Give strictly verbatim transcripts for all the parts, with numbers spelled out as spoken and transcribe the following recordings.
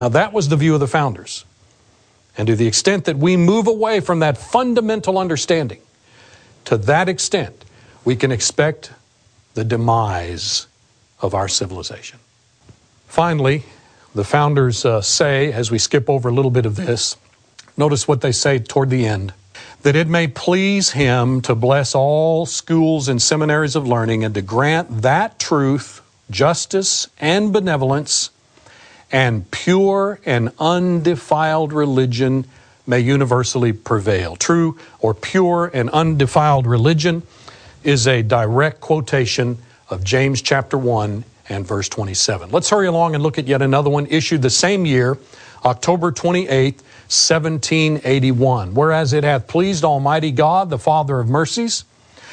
Now that was the view of the founders. And to the extent that we move away from that fundamental understanding, to that extent, we can expect the demise of our civilization. Finally, the founders uh, say, as we skip over a little bit of this, notice what they say toward the end, that it may please him to bless all schools and seminaries of learning and to grant that truth, justice, and benevolence, and pure and undefiled religion may universally prevail. True or pure and undefiled religion is a direct quotation of James chapter one and verse twenty-seven. Let's hurry along and look at yet another one issued the same year, October twenty-eighth, seventeen eighty-one. Whereas it hath pleased Almighty God, the Father of mercies,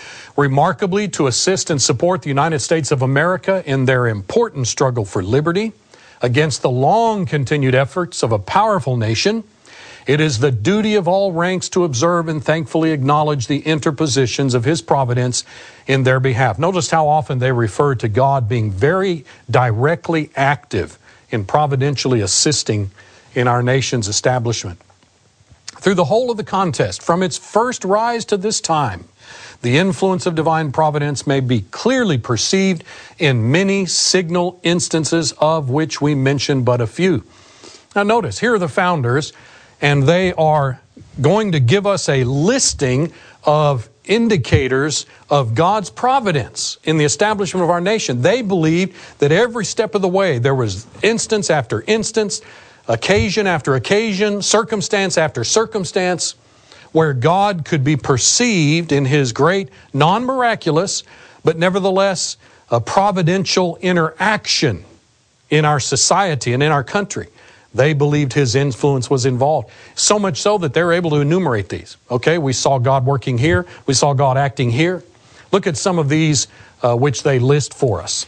remarkably to assist and support the United States of America in their important struggle for liberty against the long-continued efforts of a powerful nation, it is the duty of all ranks to observe and thankfully acknowledge the interpositions of His providence in their behalf. Notice how often they refer to God being very directly active in providentially assisting in our nation's establishment. Through the whole of the contest, from its first rise to this time, the influence of divine providence may be clearly perceived in many signal instances, of which we mention but a few. Now notice, here are the founders, and they are going to give us a listing of indicators of God's providence in the establishment of our nation. They believed that every step of the way there was instance after instance, occasion after occasion, circumstance after circumstance, where God could be perceived in His great, non-miraculous, but nevertheless a providential interaction in our society and in our country. They believed His influence was involved. So much so that they're able to enumerate these. Okay, we saw God working here. We saw God acting here. Look at some of these uh, which they list for us.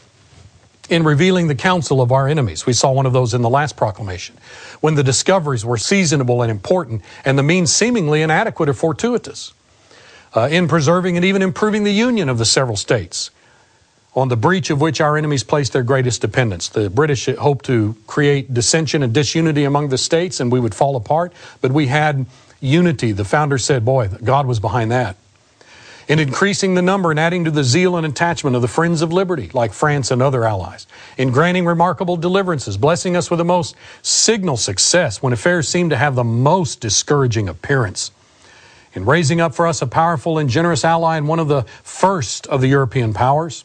In revealing the counsel of our enemies. We saw one of those in the last proclamation. When the discoveries were seasonable and important, and the means seemingly inadequate or fortuitous. Uh, in preserving and even improving the union of the several states, on the breach of which our enemies placed their greatest dependence. The British hoped to create dissension and disunity among the states, and we would fall apart. But we had unity. The founders said, boy, God was behind that. In increasing the number and adding to the zeal and attachment of the friends of liberty, like France and other allies. In granting remarkable deliverances, blessing us with the most signal success when affairs seemed to have the most discouraging appearance. In raising up for us a powerful and generous ally and one of the first of the European powers.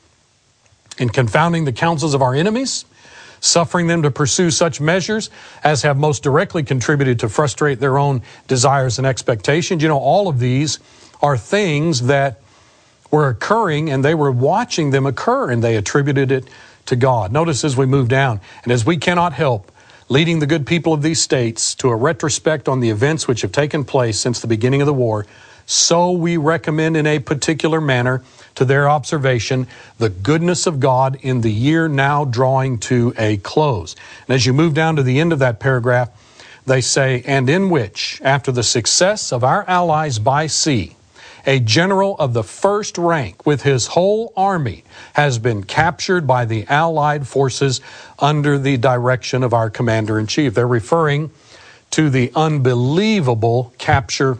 In confounding the counsels of our enemies, suffering them to pursue such measures as have most directly contributed to frustrate their own desires and expectations. You know, all of these are things that were occurring, and they were watching them occur, and they attributed it to God. Notice as we move down, and as we cannot help leading the good people of these states to a retrospect on the events which have taken place since the beginning of the war, so we recommend in a particular manner to their observation the goodness of God in the year now drawing to a close. And as you move down to the end of that paragraph, they say, and in which, after the success of our allies by sea, a general of the first rank with his whole army has been captured by the Allied forces under the direction of our Commander-in-Chief. They're referring to the unbelievable capture,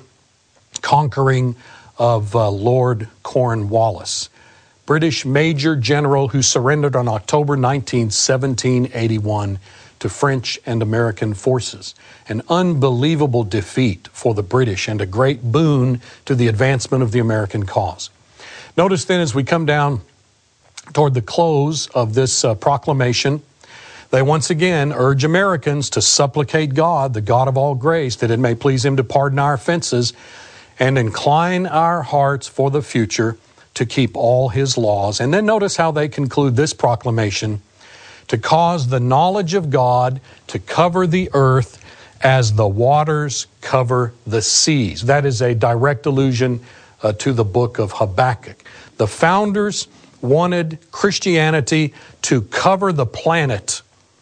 conquering of uh, Lord Cornwallis, British Major General who surrendered on October nineteenth, seventeen eighty-one to French and American forces. An unbelievable defeat for the British and a great boon to the advancement of the American cause. Notice then as we come down toward the close of this uh, proclamation, they once again urge Americans to supplicate God, the God of all grace, that it may please Him to pardon our offenses and incline our hearts for the future to keep all His laws. And then notice how they conclude this proclamation: to cause the knowledge of God to cover the earth as the waters cover the seas. That is a direct allusion uh, to the book of Habakkuk. The founders wanted Christianity to cover the planet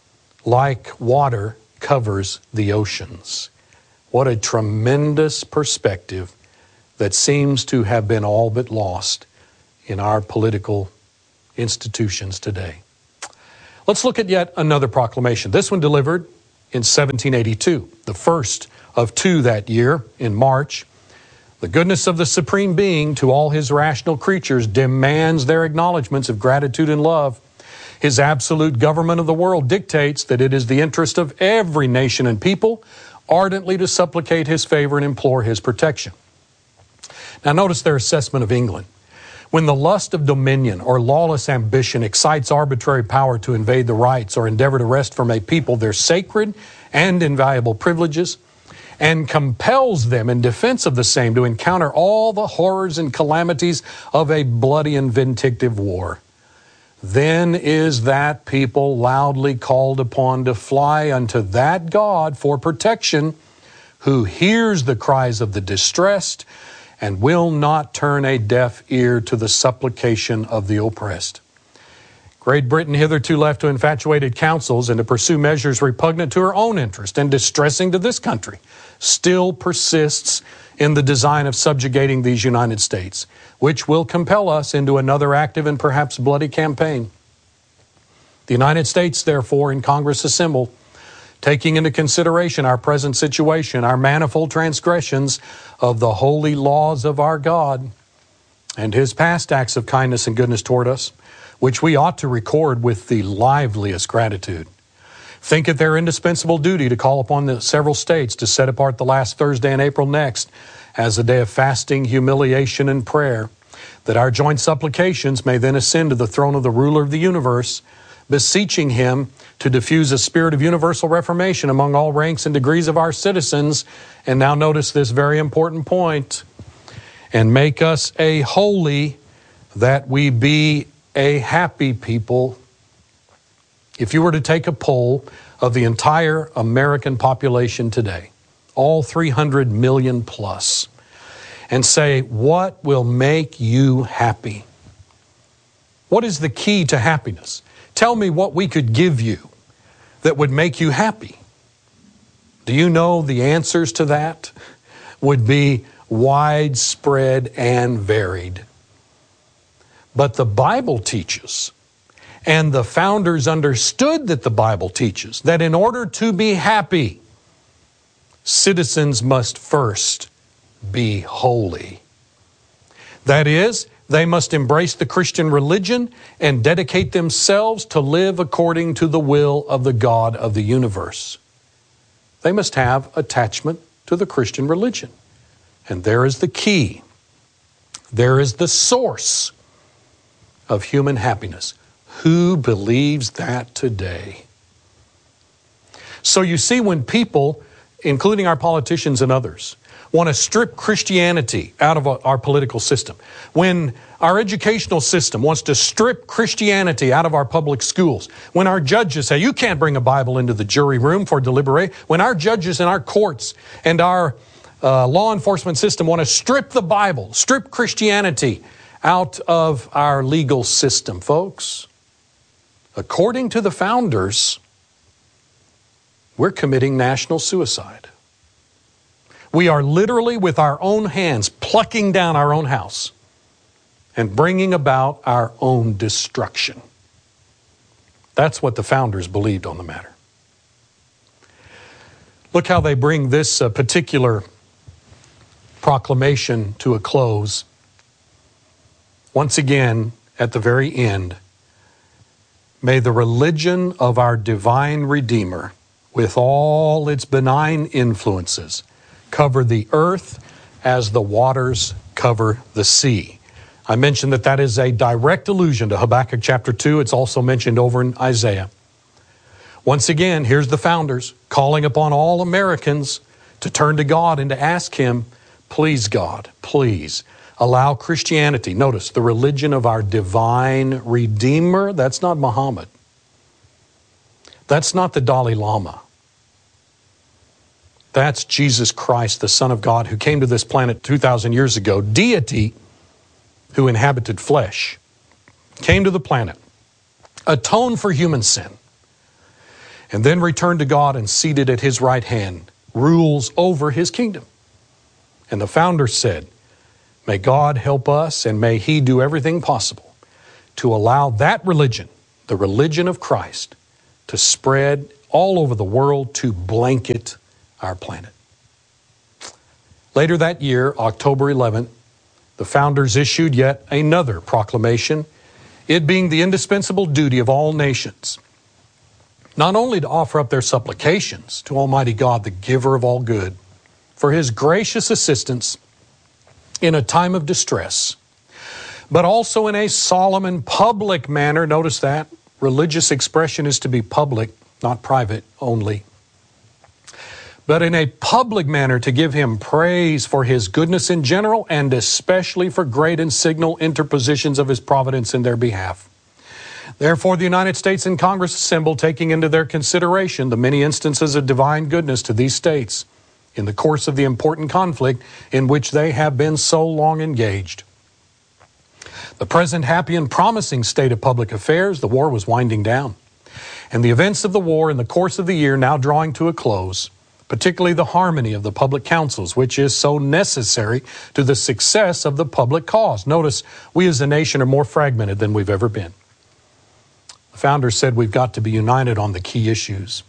like water covers the oceans. What a tremendous perspective that seems to have been all but lost in our political institutions today. Let's look at yet another proclamation. This one delivered in seventeen eighty-two, the first of two that year in March. The goodness of the Supreme Being to all His rational creatures demands their acknowledgments of gratitude and love. His absolute government of the world dictates that it is the interest of every nation and people ardently to supplicate His favor and implore His protection. Now notice their assessment of England. When the lust of dominion or lawless ambition excites arbitrary power to invade the rights or endeavor to wrest from a people their sacred and invaluable privileges, and compels them in defense of the same to encounter all the horrors and calamities of a bloody and vindictive war, then is that people loudly called upon to fly unto that God for protection, who hears the cries of the distressed and will not turn a deaf ear to the supplication of the oppressed. Great Britain, hitherto left to infatuated counsels and to pursue measures repugnant to her own interest and distressing to this country, still persists in the design of subjugating these United States, which will compel us into another active and perhaps bloody campaign. The United States, therefore, in Congress assembled, taking into consideration our present situation, our manifold transgressions of the holy laws of our God, and His past acts of kindness and goodness toward us, which we ought to record with the liveliest gratitude, think it their indispensable duty to call upon the several states to set apart the last Thursday in April next as a day of fasting, humiliation, and prayer, that our joint supplications may then ascend to the throne of the ruler of the universe, beseeching Him to diffuse a spirit of universal reformation among all ranks and degrees of our citizens. And now notice this very important point, and make us a holy, that we be a happy people. If you were to take a poll of the entire American population today, all three hundred million plus, and say, what will make you happy? What is the key to happiness? Tell me what we could give you that would make you happy. Do you know the answers to that would be widespread and varied? But the Bible teaches, and the founders understood that the Bible teaches, that in order to be happy, citizens must first be holy. That is, they must embrace the Christian religion and dedicate themselves to live according to the will of the God of the universe. They must have attachment to the Christian religion. And there is the key. There is the source of human happiness. Who believes that today? So you see, when people, including our politicians and others, want to strip Christianity out of our political system, when our educational system wants to strip Christianity out of our public schools, when our judges say, you can't bring a Bible into the jury room for deliberation, when our judges in our courts and our uh, law enforcement system want to strip the Bible, strip Christianity out of our legal system, folks, according to the founders, we're committing national suicide. We are literally with our own hands plucking down our own house and bringing about our own destruction. That's what the founders believed on the matter. Look how they bring this uh, particular proclamation to a close. Once again, at the very end, may the religion of our divine Redeemer, with all its benign influences, cover the earth as the waters cover the sea. I mentioned that that is a direct allusion to Habakkuk chapter two. It's also mentioned over in Isaiah. Once again, here's the founders calling upon all Americans to turn to God and to ask Him, please God, please allow Christianity, notice, the religion of our divine Redeemer, that's not Muhammad. That's not the Dalai Lama. That's Jesus Christ, the Son of God, who came to this planet two thousand years ago, deity who inhabited flesh, came to the planet, atoned for human sin, and then returned to God and seated at His right hand, rules over His kingdom. And the founders said, may God help us and may He do everything possible to allow that religion, the religion of Christ, to spread all over the world to blanket our planet. Later that year, October eleventh, the founders issued yet another proclamation, it being the indispensable duty of all nations, not only to offer up their supplications to Almighty God, the giver of all good, for His gracious assistance in a time of distress, but also in a solemn and public manner. Notice that. Religious expression is to be public, not private only. But in a public manner to give Him praise for His goodness in general, and especially for great and signal interpositions of His providence in their behalf. Therefore, the United States and Congress assemble, taking into their consideration the many instances of divine goodness to these states in the course of the important conflict in which they have been so long engaged. The present happy and promising state of public affairs, the war was winding down, and the events of the war in the course of the year now drawing to a close, particularly the harmony of the public councils, which is so necessary to the success of the public cause. Notice, we as a nation are more fragmented than we've ever been. The founders said we've got to be united on the key issues.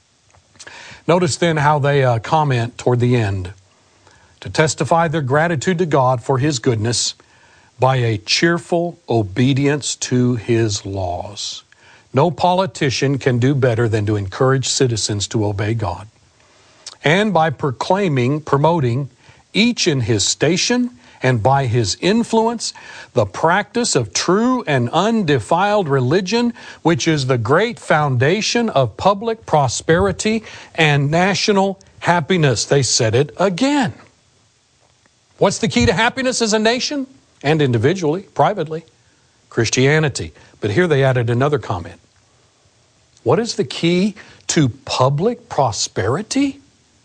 Notice then how they uh, comment toward the end, to testify their gratitude to God for His goodness by a cheerful obedience to His laws. No politician can do better than to encourage citizens to obey God. And by proclaiming, promoting, each in his station and by his influence, the practice of true and undefiled religion, which is the great foundation of public prosperity and national happiness. They said it again. What's the key to happiness as a nation and individually, privately? Christianity. But here they added another comment. What is the key to public prosperity?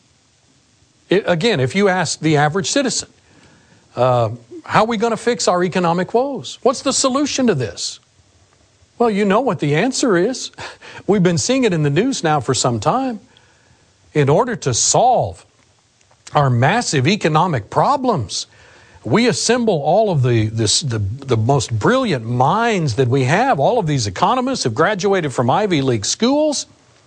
It, again, if you ask the average citizen, uh, how are we going to fix our economic woes? What's the solution to this? Well, you know what the answer is. We've been seeing it in the news now for some time. In order to solve our massive economic problems, we assemble all of the, this, the, the most brilliant minds that we have. All of these economists have graduated from Ivy League schools.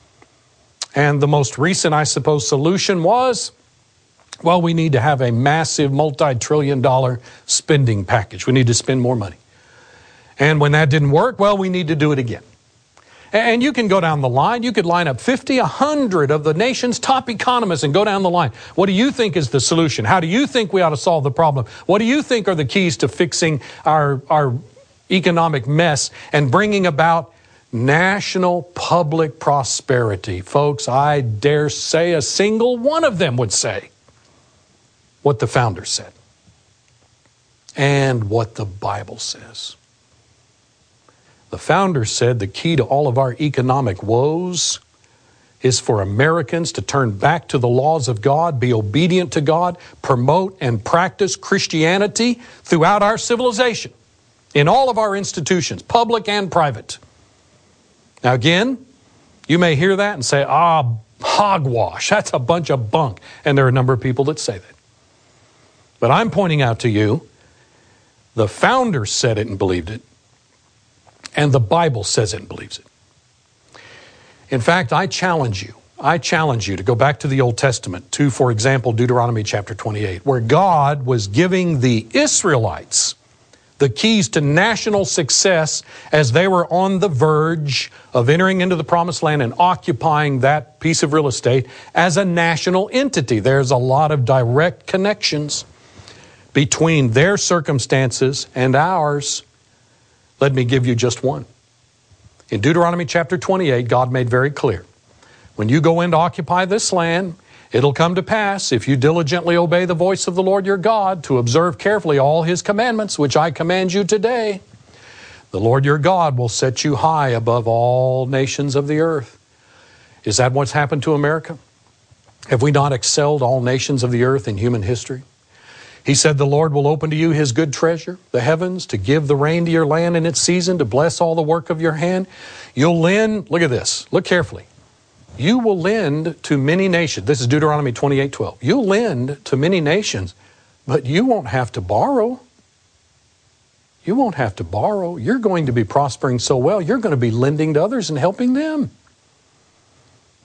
And the most recent, I suppose, solution was, well, we need to have a massive multi-trillion dollar spending package. We need to spend more money. And when that didn't work, well, we need to do it again. And you can go down the line. You could line up fifty, one hundred of the nation's top economists and go down the line. What do you think is the solution? How do you think we ought to solve the problem? What do you think are the keys to fixing our, our economic mess and bringing about national public prosperity? Folks, I dare say a single one of them would say what the founders said and what the Bible says. The founders said the key to all of our economic woes is for Americans to turn back to the laws of God, be obedient to God, promote and practice Christianity throughout our civilization, in all of our institutions, public and private. Now again, you may hear that and say, ah, hogwash, that's a bunch of bunk. And there are a number of people that say that. But I'm pointing out to you, the founders said it and believed it, and the Bible says it and believes it. In fact, I challenge you, I challenge you to go back to the Old Testament, to, for example, Deuteronomy chapter twenty-eight, where God was giving the Israelites the keys to national success as they were on the verge of entering into the promised land and occupying that piece of real estate as a national entity. There's a lot of direct connections between their circumstances and ours. Let me give you just one. In Deuteronomy chapter twenty-eight, God made very clear, when you go in to occupy this land, it'll come to pass, if you diligently obey the voice of the Lord your God, to observe carefully all His commandments, which I command you today, the Lord your God will set you high above all nations of the earth. Is that what's happened to America? Have we not excelled all nations of the earth in human history? He said, the Lord will open to you His good treasure, the heavens, to give the rain to your land in its season, to bless all the work of your hand. You'll lend, look at this, look carefully. You will lend to many nations. This is Deuteronomy twenty-eight twelve. You'll lend to many nations, but you won't have to borrow. You won't have to borrow. You're going to be prospering so well, you're going to be lending to others and helping them.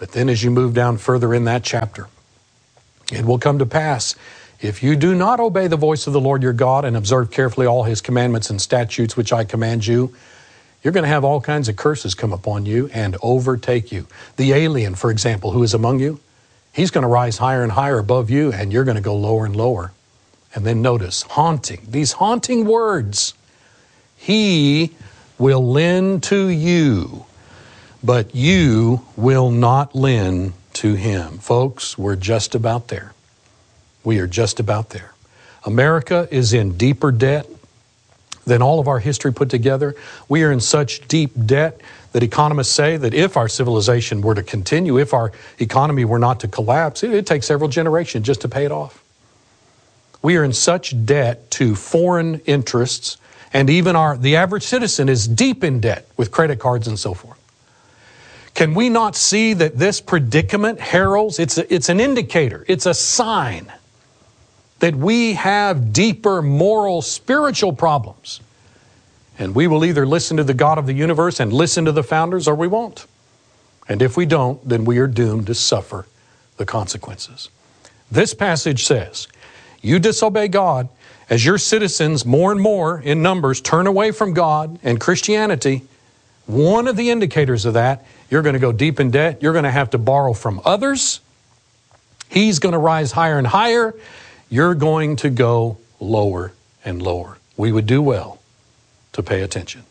But then as you move down further in that chapter, it will come to pass, if you do not obey the voice of the Lord your God and observe carefully all his commandments and statutes which I command you, you're going to have all kinds of curses come upon you and overtake you. The alien, for example, who is among you, he's going to rise higher and higher above you, and you're going to go lower and lower. And then notice, haunting, these haunting words. He will lend to you, but you will not lend to him. Folks, we're just about there. We are just about there. America is in deeper debt than all of our history put together. We are in such deep debt that economists say that if our civilization were to continue, if our economy were not to collapse, it would take several generations just to pay it off. We are in such debt to foreign interests, and even our the average citizen is deep in debt with credit cards and so forth. Can we not see that this predicament heralds, it's, a, it's an indicator, it's a sign that we have deeper moral, spiritual problems. And we will either listen to the God of the universe and listen to the founders, or we won't. And if we don't, then we are doomed to suffer the consequences. This passage says, you disobey God as your citizens more and more in numbers turn away from God and Christianity. One of the indicators of that, you're going to go deep in debt. You're going to have to borrow from others. He's going to rise higher and higher. You're going to go lower and lower. We would do well to pay attention.